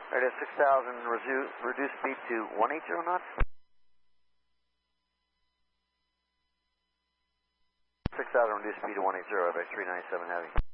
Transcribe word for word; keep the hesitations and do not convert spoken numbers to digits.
Radio six thousand, reduce, reduce speed to one eighty knots. six thousand, reduce speed to one eighty, F X three ninety-seven Heavy.